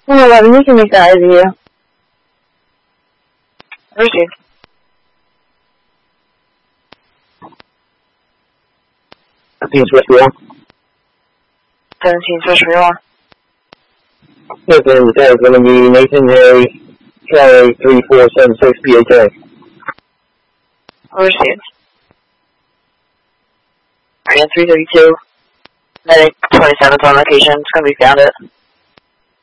11, you can make that idea. Received. 17 Swiss Real. 17 Swiss Real. Listen, that is going to be Nathan Harry, Charlie 3476 PHA. Received. Alright, 332. Medic 27's on location. It's going to be found it.